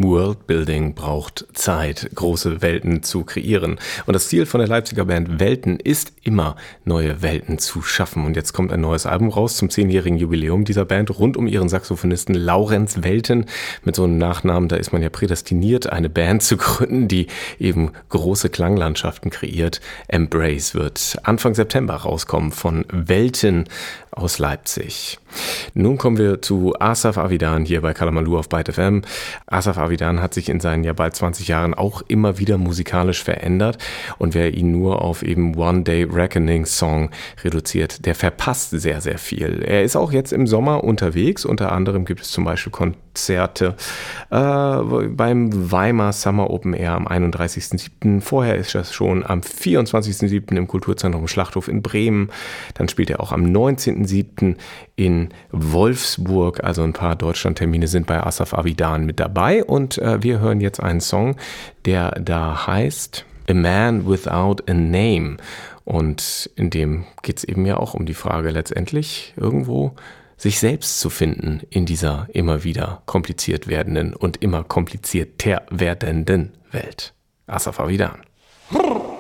Worldbuilding braucht Zeit, große Welten zu kreieren. Und das Ziel von der Leipziger Band Welten ist immer, neue Welten zu schaffen. Und jetzt kommt ein neues Album raus zum 10-jährigen Jubiläum dieser Band rund um ihren Saxophonisten Laurenz Welten. Mit so einem Nachnamen, da ist man ja prädestiniert, eine Band zu gründen, die eben große Klanglandschaften kreiert. Embrace wird Anfang September rauskommen von Welten aus Leipzig. Nun kommen wir zu Asaf Avidan hier bei Kalamaloo auf Byte FM. Asaf Avidan hat sich in seinen ja bald 20 Jahren auch immer wieder musikalisch verändert, und wer ihn nur auf eben One Day Reckoning Song reduziert, der verpasst sehr, sehr viel. Er ist auch jetzt im Sommer unterwegs, unter anderem gibt es zum Beispiel Konzerte beim Weimar Summer Open Air am 31.07. Vorher ist das schon am 24.07. im Kulturzentrum Schlachthof in Bremen. Dann spielt er auch am 19.07. in Wolfsburg. Also ein paar Deutschlandtermine sind bei Asaf Avidan mit dabei. Und wir hören jetzt einen Song, der da heißt A Man Without a Name. Und in dem geht es eben ja auch um die Frage letztendlich irgendwo sich selbst zu finden in dieser immer wieder kompliziert werdenden und immer komplizierter werdenden Welt. Asaf Avidan.